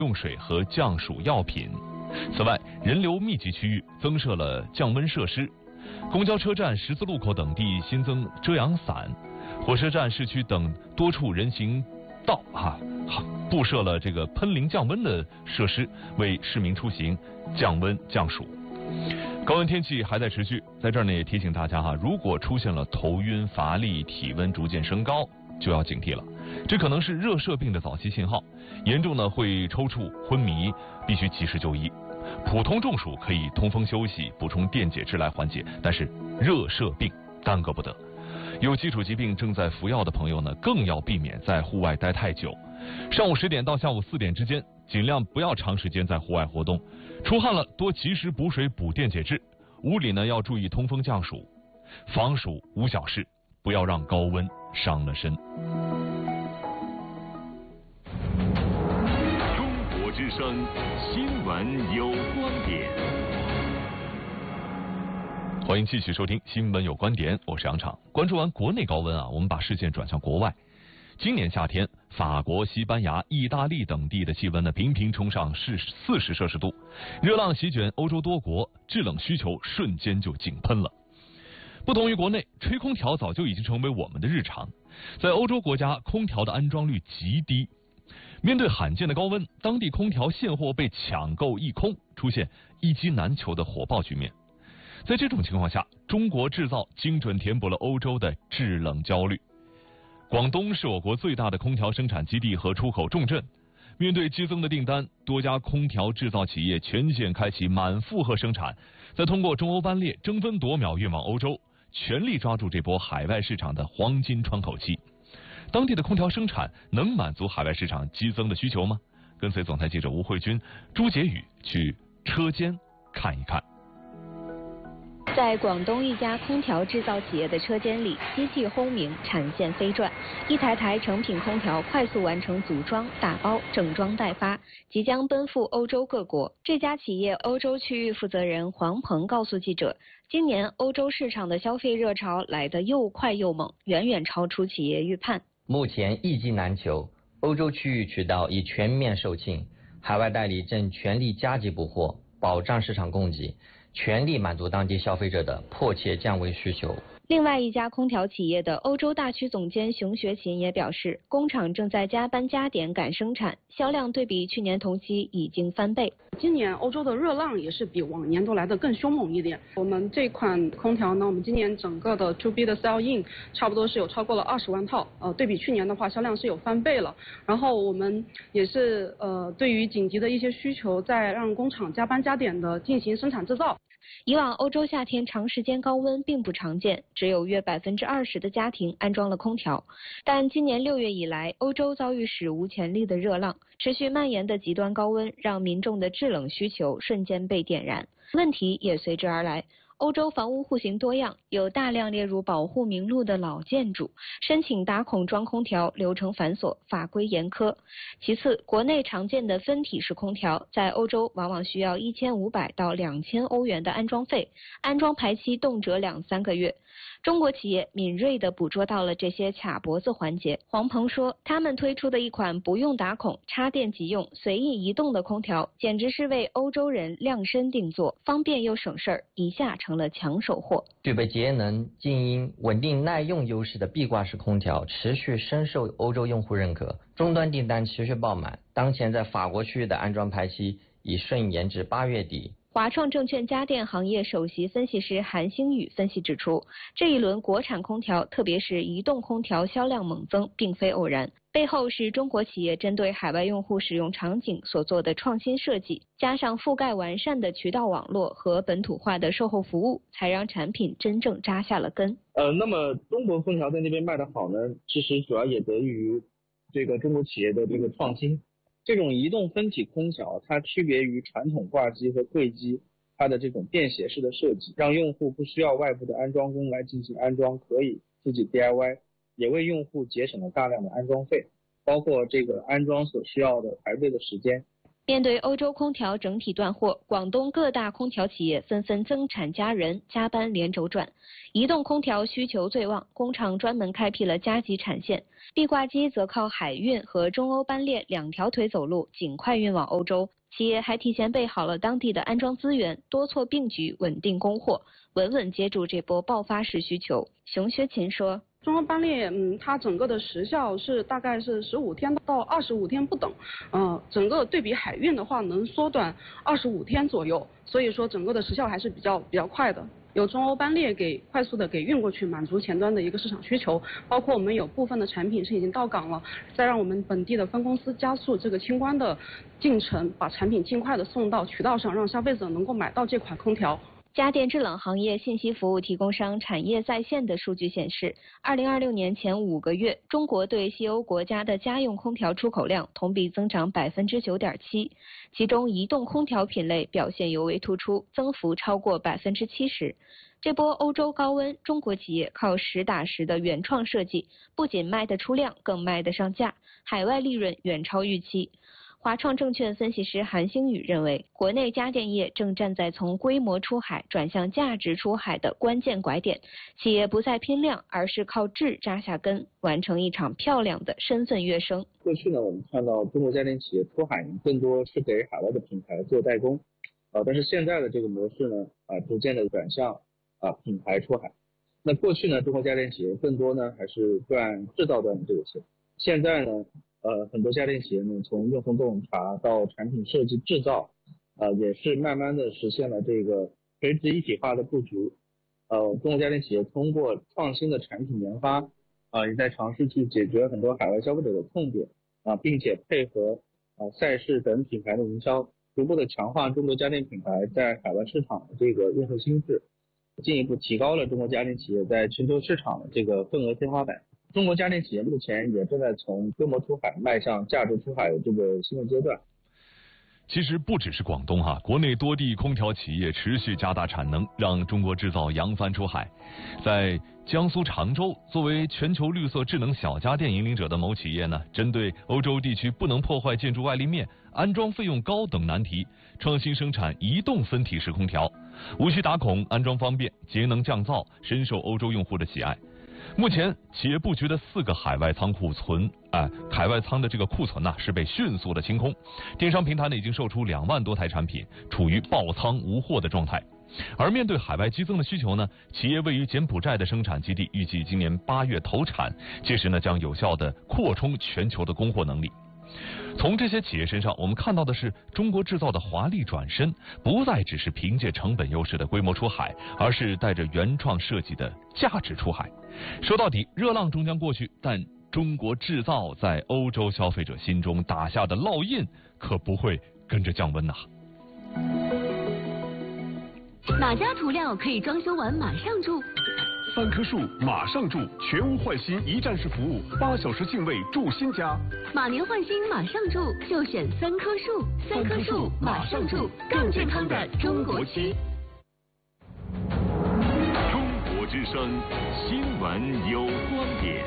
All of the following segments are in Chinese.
用水和降暑药品。此外，人流密集区域增设了降温设施，公交车站、十字路口等地新增遮阳伞，火车站、市区等多处人行道布设了这个喷淋降温的设施，为市民出行降温降暑。高温天气还在持续，在这儿呢也提醒大家如果出现了头晕、乏力、体温逐渐升高，就要警惕了，这可能是热射病的早期信号，严重呢会抽搐、昏迷，必须及时就医。普通中暑可以通风休息，补充电解质来缓解，但是热射病耽搁不得。有基础疾病正在服药的朋友呢，更要避免在户外待太久。上午10点到下午4点之间，尽量不要长时间在户外活动。出汗了，多及时补水补电解质。屋里呢要注意通风降暑，防暑无小事，不要让高温伤了身。 中国之声新闻有观点， 欢迎继续收听新闻有观点，我是杨畅。关注完国内高温我们把视线转向国外。今年夏天，法国、西班牙、意大利等地的气温呢频频冲上40摄氏度，热浪席卷欧洲多国，制冷需求瞬间就井喷了。不同于国内，吹空调早就已经成为我们的日常。在欧洲国家，空调的安装率极低。面对罕见的高温，当地空调现货被抢购一空，出现一机难求的火爆局面。在这种情况下，中国制造精准填补了欧洲的制冷焦虑。广东是我国最大的空调生产基地和出口重镇，面对激增的订单，多家空调制造企业全线开启满负荷生产，再通过中欧班列争分夺秒运往欧洲，全力抓住这波海外市场的黄金窗口期。当地的空调生产能满足海外市场激增的需求吗？跟随总台记者吴慧君、朱杰宇去车间看一看。 在广东一家空调制造企业的车间里，机器轰鸣，产线飞转，一台台成品空调快速完成组装、打包、整装待发，即将奔赴欧洲各国。这家企业欧洲区域负责人黄鹏告诉记者，今年欧洲市场的消费热潮来得又快又猛，远远超出企业预判。 目前一机难求，欧洲区域渠道已全面售罄，海外代理正全力加急补货，保障市场供给，全力满足当地消费者的迫切降温需求。 另外一家空调企业的欧洲大区总监熊学勤也表示，工厂正在加班加点赶生产，销量对比去年同期已经翻倍。 今年欧洲的热浪也是比往年都来得更凶猛一点。我们这款空调呢，我们今年整个的 To B 的 sell in 差不多是有超过了20万套，对比去年的话销量是有翻倍了。然后我们也是对于紧急的一些需求，在让工厂加班加点的进行生产制造。 以往欧洲夏天长时间高温并不常见，只有约20%的家庭安装了空调。但今年6月以来，欧洲遭遇史无前例的热浪，持续蔓延的极端高温让民众的制冷需求瞬间被点燃，问题也随之而来。欧洲房屋户型多样，有大量列入保护名录的老建筑，申请打孔装空调流程繁琐，法规严苛。其次，国内常见的分体式空调，在欧洲往往需要1500到2000欧元的安装费，安装排期动辄2-3个月。中国企业敏锐地捕捉到了这些卡脖子环节。黄鹏说，他们推出的一款不用打孔、插电即用、随意移动的空调，简直是为欧洲人量身定做，方便又省事儿，一下成了抢手货。 具备节能、静音、稳定耐用优势的壁挂式空调持续深受欧洲用户认可，终端订单持续爆满。当前在法国区域的安装排期已顺延至8月底。 华创证券家电行业首席分析师韩星宇分析指出，这一轮国产空调，特别是移动空调销量猛增，并非偶然，背后是中国企业针对海外用户使用场景所做的创新设计，加上覆盖完善的渠道网络和本土化的售后服务，才让产品真正扎下了根。 那么中国空调在那边卖得好呢，其实主要也得益于这个中国企业的这个创新。这种移动分体空调，它区别于传统挂机和柜机，它的这种便携式的设计，让用户不需要外部的安装工来进行安装，可以自己 DIY， 也为用户节省了大量的安装费，包括这个安装所需要的排队的时间。 面对欧洲空调整体断货，广东各大空调企业纷纷增产加人，加班连轴转。移动空调需求最旺，工厂专门开辟了加急产线，壁挂机则靠海运和中欧班列两条腿走路，尽快运往欧洲。企业还提前备好了当地的安装资源，多措并举，稳定供货，稳稳接住这波爆发式需求。熊学勤说。 中欧班列，它整个的时效是大概是15天到25天不等，整个对比海运的话能缩短25天左右，所以说整个的时效还是比较快的。有中欧班列快速的给运过去，满足前端的一个市场需求，包括我们有部分的产品是已经到港了，再让我们本地的分公司加速这个清关的进程，把产品尽快的送到渠道上，让消费者能够买到这款空调。 家电制冷行业信息服务提供商产业在线的数据显示，2026年前5个月，中国对西欧国家的家用空调出口量同比增长9.7%，其中移动空调品类表现尤为突出，增幅超过70%。这波欧洲高温，中国企业靠实打实的原创设计，不仅卖得出量，更卖得上价，海外利润远超预期。华创证券分析师韩星宇认为，国内家电业正站在从规模出海转向价值出海的关键拐点，企业不再拼量，而是靠质扎下根，完成一场漂亮的身份跃升。 过去呢，我们看到中国家电企业出海更多是给海外的品牌做代工，但是现在的这个模式呢，逐渐的转向品牌出海。那过去呢，中国家电企业更多呢还是赚制造端的这个钱，现在呢。很多家电企业呢，从用户洞察到产品设计制造，也是慢慢的实现了这个垂直一体化的布局。中国家电企业通过创新的产品研发，也在尝试去解决很多海外消费者的痛点，并且配合赛事等品牌的营销，逐步的强化中国家电品牌在海外市场的这个用户心智，进一步提高了中国家电企业在全球市场的这个份额天花板。中国家电企业目前也正在从规模出海迈向价值出海的这个新的阶段。 其实不只是广东国内多地空调企业持续加大产能，让中国制造扬帆出海。在江苏常州，作为全球绿色智能小家电引领者的某企业呢，针对欧洲地区不能破坏建筑外立面、安装费用高等难题，创新生产移动分体式空调，无需打孔，安装方便，节能降噪，深受欧洲用户的喜爱。目前，企业布局的4个海外仓海外仓的这个库存是被迅速的清空。电商平台呢已经售出2万多台产品，处于爆仓无货的状态。而面对海外激增的需求呢，企业位于柬埔寨的生产基地预计今年8月投产，届时呢将有效的扩充全球的供货能力。从这些企业身上，我们看到的是中国制造的华丽转身，不再只是凭借成本优势的规模出海，而是带着原创设计的价值出海。说到底，热浪终将过去，但中国制造在欧洲消费者心中打下的烙印可不会跟着降温呐。 哪家涂料可以装修完马上住 ？3棵树马上住，全屋换新一站式服务，8小时净位住新家。 马年换新马上住，就选3棵树，3棵树马上住，更健康的中国区。 中国之声，新闻有观点。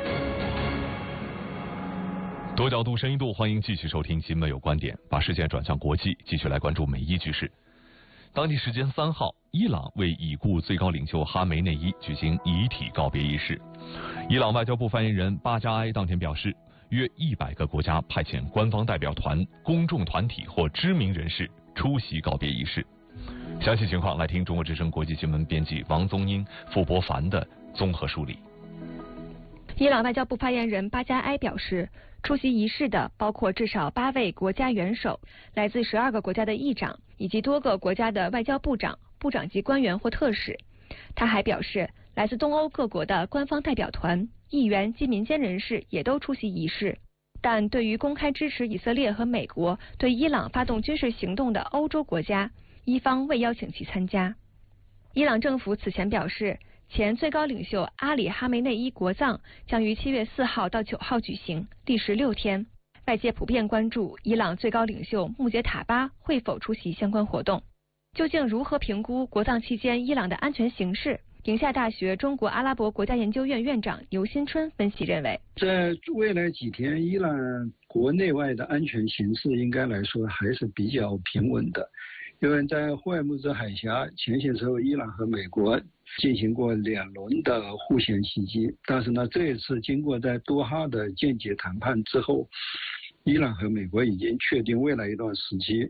多角度、深一度，欢迎继续收听《新闻有观点》，把视线转向国际，继续来关注美伊局势。当地时间3号，伊朗为已故最高领袖哈梅内伊举行遗体告别仪式。伊朗外交部发言人巴加埃当天表示，约100个国家派遣官方代表团、公众团体或知名人士出席告别仪式。详细情况来听中国之声国际新闻编辑王宗英、傅博凡的综合梳理。 伊朗外交部发言人巴加埃表示，出席仪式的包括至少8位国家元首、来自12个国家的议长以及多个国家的外交部长、部长级官员或特使。他还表示，来自东欧各国的官方代表团、议员及民间人士也都出席仪式。但对于公开支持以色列和美国对伊朗发动军事行动的欧洲国家，伊方未邀请其参加。伊朗政府此前表示，前最高领袖阿里哈梅内伊国葬将于7月4号到9号举行，历时6天。外界普遍关注伊朗最高领袖穆杰塔巴会否出席相关活动。究竟如何评估国葬期间伊朗的安全形势？宁夏大学中国阿拉伯国家研究院院长尤新春分析认为， 在未来几天，伊朗国内外的安全形势应该来说还是比较平稳的。因为在霍尔木兹海峡前些时候，伊朗和美国进行过2轮的互相袭击，但是呢，这一次经过在多哈的间接谈判之后，伊朗和美国已经确定未来一段时期